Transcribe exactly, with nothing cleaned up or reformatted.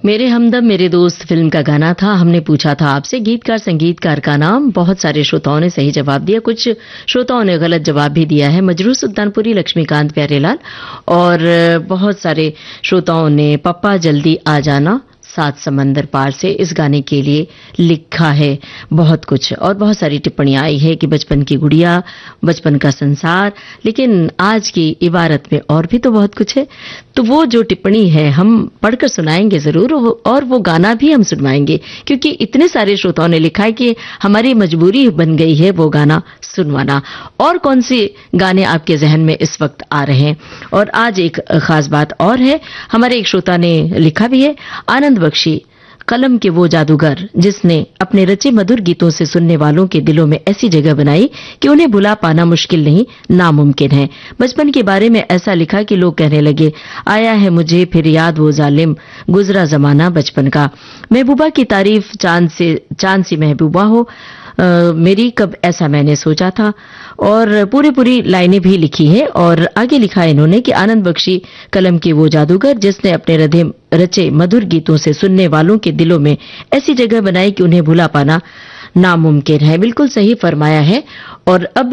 मेरे हमदम मेरे दोस्त फिल्म का गाना था। हमने पूछा था आपसे गीतकार संगीतकार का नाम। बहुत सारे श्रोताओं ने सही जवाब दिया, कुछ श्रोताओं ने गलत जवाब भी दिया है। मजरू सुल्तानपुरी, लक्ष्मीकांत प्यारेलाल और बहुत सारे श्रोताओं ने पप्पा जल्दी आ जाना सात समंदर पार से इस गाने के लिए लिखा है। बहुत कुछ और बहुत सारी टिप्पणियां आई है कि बचपन की गुड़िया, बचपन का संसार, लेकिन आज की इबारत में और भी तो बहुत कुछ है। तो वो जो टिप्पणी है हम पढ़कर सुनाएंगे जरूर, और वो गाना भी हम सुनवाएंगे क्योंकि इतने सारे श्रोताओं ने लिखा है कि हमारी मजबूरी बन गई है वो गाना सुनवाना। और कौन से गाने आपके जहन में इस वक्त आ रहे हैं? और आज एक खास बात और है, हमारे एक श्रोता ने लिखा भी है, आनंद बख्शी कलम के वो जादूगर जिसने अपने रचे मधुर गीतों से सुनने वालों के दिलों में ऐसी जगह बनाई कि उन्हें भुला पाना मुश्किल नहीं, नामुमकिन है। बचपन के बारे में ऐसा लिखा कि लोग कहने लगे, आया है मुझे फिर याद वो जालिम गुजरा जमाना बचपन का। महबूबा की तारीफ चांद से चांद सी महबूबा हो, आ, मेरी कब ऐसा मैंने सोचा था। और पूरी पूरी लाइनें भी लिखी है और आगे लिखा है इन्होंने कि आनंद बख्शी कलम के वो जादूगर जिसने अपने रधे रचे मधुर गीतों से सुनने वालों के दिलों में ऐसी जगह बनाई कि उन्हें भुला पाना नामुमकिन है। बिल्कुल सही फरमाया है। और अब